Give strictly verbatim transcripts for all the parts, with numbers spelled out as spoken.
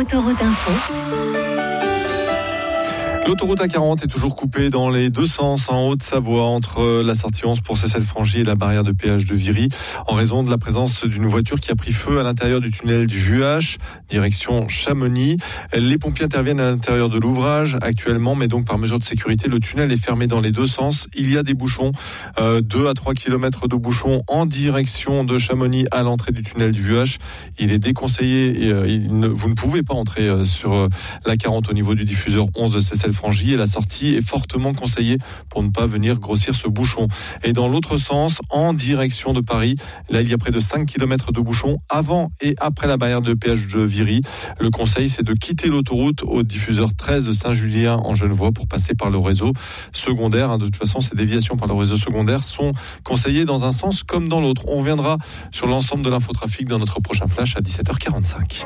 Autoroute Info. L'autoroute A quarante est toujours coupée dans les deux sens en Haute-Savoie entre la sortie onze pour Cessel-Frangy et la barrière de péage de Viry en raison de la présence d'une voiture qui a pris feu à l'intérieur du tunnel du Vuache, direction Chamonix. Les pompiers interviennent à l'intérieur de l'ouvrage actuellement, mais donc par mesure de sécurité, le tunnel est fermé dans les deux sens. Il y a des bouchons, euh, deux à trois kilomètres de bouchons en direction de Chamonix à l'entrée du tunnel du Vuache. Il est déconseillé, et, euh, il ne, vous ne pouvez pas entrer euh, sur euh, l'A quarante au niveau du diffuseur onze de Cessel-Frangy. Et la sortie est fortement conseillée pour ne pas venir grossir ce bouchon. Et dans l'autre sens, en direction de Paris, là il y a près de cinq kilomètres de bouchons avant et après la barrière de péage de Viry. Le conseil, c'est de quitter l'autoroute au diffuseur treize de Saint-Julien en Genevois pour passer par le réseau secondaire. De toute façon, ces déviations par le réseau secondaire sont conseillées dans un sens comme dans l'autre. On reviendra sur l'ensemble de l'infotrafic dans notre prochain flash à dix-sept heures quarante-cinq.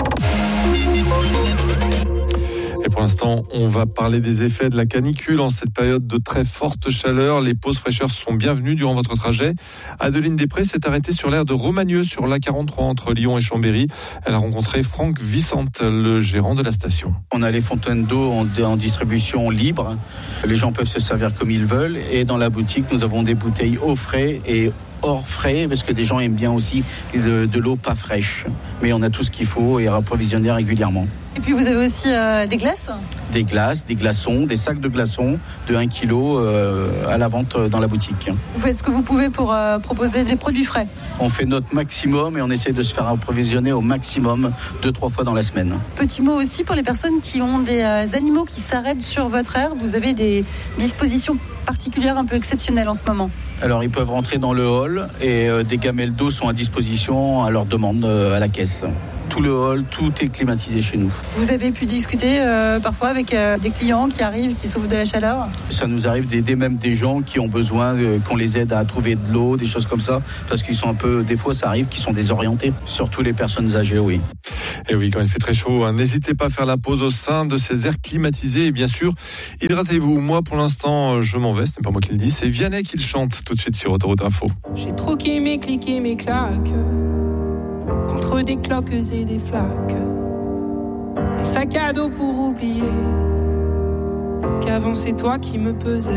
Et pour l'instant, on va parler des effets de la canicule en cette période de très forte chaleur. Les pauses fraîcheurs sont bienvenues durant votre trajet. Adeline Després s'est arrêtée sur l'aire de Romagneux sur l'A quarante-trois entre Lyon et Chambéry. Elle a rencontré Franck Vicente, le gérant de la station. On a les fontaines d'eau en, en distribution libre. Les gens peuvent se servir comme ils veulent. Et dans la boutique, nous avons des bouteilles eau frais et hors frais, parce que des gens aiment bien aussi de, de l'eau pas fraîche. Mais on a tout ce qu'il faut et approvisionner régulièrement. Et puis vous avez aussi euh, des glaces ? Des glaces, des glaçons, des sacs de glaçons de un kilo euh, à la vente dans la boutique. Vous faites ce que vous pouvez pour euh, proposer des produits frais ? On fait notre maximum et on essaie de se faire approvisionner au maximum deux, trois fois dans la semaine. Petit mot aussi pour les personnes qui ont des euh, animaux qui s'arrêtent sur votre aire. Vous avez des dispositions particulières un peu exceptionnelles en ce moment. Alors ils peuvent rentrer dans le hall et euh, des gamelles d'eau sont à disposition à leur demande euh, à la caisse. Tout le hall, tout est climatisé chez nous. Vous avez pu discuter euh, parfois avec euh, des clients qui arrivent, qui souffrent de la chaleur ? Ça nous arrive d'aider même des gens qui ont besoin euh, qu'on les aide à trouver de l'eau, des choses comme ça, parce qu'ils sont un peu, des fois ça arrive qu'ils sont désorientés, surtout les personnes âgées, oui. Et oui, quand il fait très chaud, hein, n'hésitez pas à faire la pause au sein de ces aires climatisées et bien sûr, hydratez-vous. Moi, pour l'instant, je m'en vais, ce n'est pas moi qui le dis, c'est Vianney qui le chante tout de suite sur Autoroute Info. J'ai troqué mes clics et mes claques contre des cloques et des flaques. Mon sac à dos pour oublier qu'avant c'est toi qui me pesais.